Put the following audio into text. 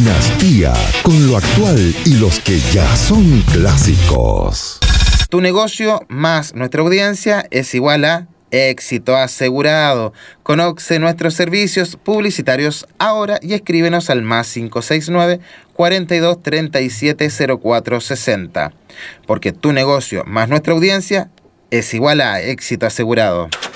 Dinastía, con lo actual y los que ya son clásicos. Tu negocio más nuestra audiencia es igual a éxito asegurado. Conoce nuestros servicios publicitarios ahora y escríbenos al +569 42 37 04 60. Porque tu negocio más nuestra audiencia es igual a éxito asegurado.